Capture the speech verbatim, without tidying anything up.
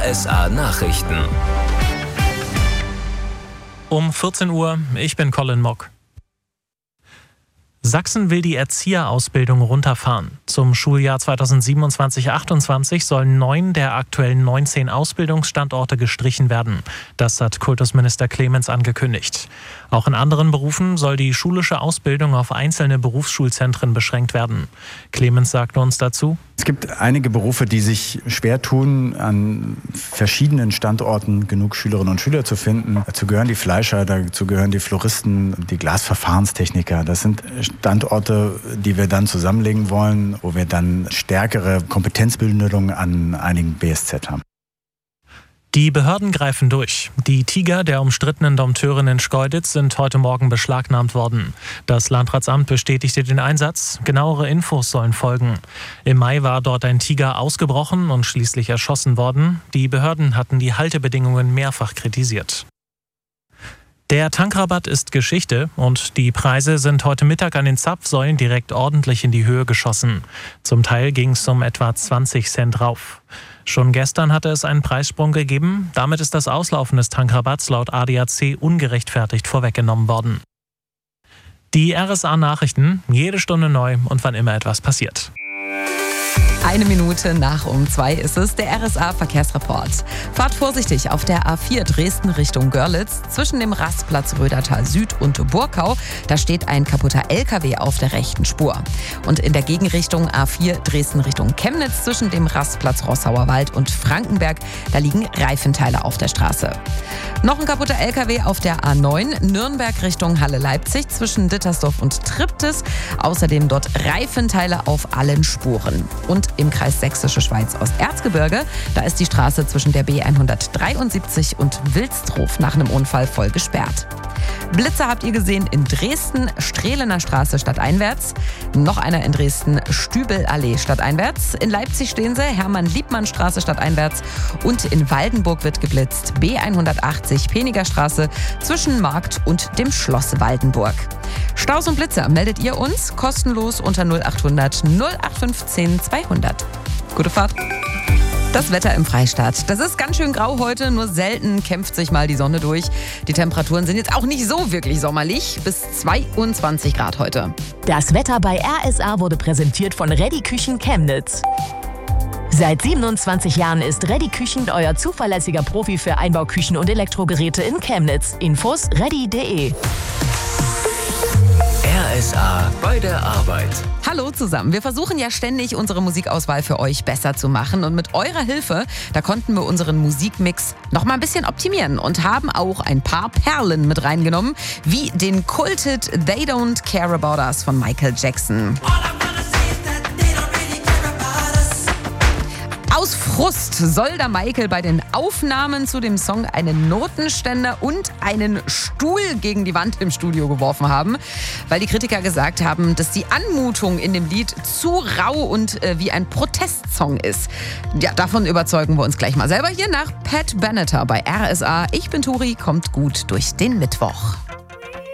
S A Nachrichten. Um vierzehn Uhr, ich bin Colin Mock. Sachsen will die Erzieherausbildung runterfahren. Zum Schuljahr zweitausendsiebenundzwanzig achtundzwanzig sollen neun der aktuellen neunzehn Ausbildungsstandorte gestrichen werden. Das hat Kultusminister Clemens angekündigt. Auch in anderen Berufen soll die schulische Ausbildung auf einzelne Berufsschulzentren beschränkt werden. Clemens sagte uns dazu: Es gibt einige Berufe, die sich schwer tun, an verschiedenen Standorten genug Schülerinnen und Schüler zu finden. Dazu gehören die Fleischer, dazu gehören die Floristen, die Glasverfahrenstechniker. Das sind Standorte, die wir dann zusammenlegen wollen, wo wir dann stärkere Kompetenzbildung an einigen B S Z haben. Die Behörden greifen durch. Die Tiger der umstrittenen Dompteurin in Schkeuditz sind heute Morgen beschlagnahmt worden. Das Landratsamt bestätigte den Einsatz. Genauere Infos sollen folgen. Im Mai war dort ein Tiger ausgebrochen und schließlich erschossen worden. Die Behörden hatten die Haltebedingungen mehrfach kritisiert. Der Tankrabatt ist Geschichte und die Preise sind heute Mittag an den Zapfsäulen direkt ordentlich in die Höhe geschossen. Zum Teil ging es um etwa zwanzig Cent rauf. Schon gestern hatte es einen Preissprung gegeben. Damit ist das Auslaufen des Tankrabatts laut A D A C ungerechtfertigt vorweggenommen worden. Die R S A-Nachrichten, jede Stunde neu und wann immer etwas passiert. Eine Minute nach um zwei ist es, der R S A-Verkehrsreport. Fahrt vorsichtig auf der A vier Dresden Richtung Görlitz zwischen dem Rastplatz Rödertal Süd und Burkau. Da steht ein kaputter L K W auf der rechten Spur. Und in der Gegenrichtung A vier Dresden Richtung Chemnitz zwischen dem Rastplatz Rossauer Wald und Frankenberg. Da liegen Reifenteile auf der Straße. Noch ein kaputter L K W auf der A neun Nürnberg Richtung Halle-Leipzig zwischen Dittersdorf und Triptis. Außerdem dort Reifenteile auf allen Spuren. Und im Kreis Sächsische Schweiz Osterzgebirge, da ist die Straße zwischen der B hundertdreiundsiebzig und Wilsdruf nach einem Unfall voll gesperrt. Blitzer habt ihr gesehen in Dresden, Strehlener Straße stadteinwärts. Noch einer in Dresden, Stübelallee stadteinwärts. In Leipzig stehen sie, Hermann-Liebmann-Straße stadteinwärts. Und in Waldenburg wird geblitzt, B hundertachtzig Peniger Straße zwischen Markt und dem Schloss Waldenburg. Staus und Blitzer meldet ihr uns kostenlos unter null achthundert null acht fünfzehn zweihundert. Gute Fahrt. Das Wetter im Freistaat. Das ist ganz schön grau heute, nur selten kämpft sich mal die Sonne durch. Die Temperaturen sind jetzt auch nicht so wirklich sommerlich, bis zweiundzwanzig Grad heute. Das Wetter bei R S A wurde präsentiert von Reddy Küchen Chemnitz. Seit siebenundzwanzig Jahren ist Reddy Küchen euer zuverlässiger Profi für Einbauküchen und Elektrogeräte in Chemnitz. Infos reddy punkt de. R S A bei der Arbeit. Hallo zusammen. Wir versuchen ja ständig, unsere Musikauswahl für euch besser zu machen. Und mit eurer Hilfe, da konnten wir unseren Musikmix noch mal ein bisschen optimieren und haben auch ein paar Perlen mit reingenommen, wie den Kulthit They Don't Care About Us von Michael Jackson. Aus Frust soll der Michael bei den Aufnahmen zu dem Song einen Notenständer und einen Stuhl gegen die Wand im Studio geworfen haben, weil die Kritiker gesagt haben, dass die Anmutung in dem Lied zu rau und äh, wie ein Protestsong ist. Ja, davon überzeugen wir uns gleich mal selber hier nach Pat Benatar bei R S A. Ich bin Turi, kommt gut durch den Mittwoch.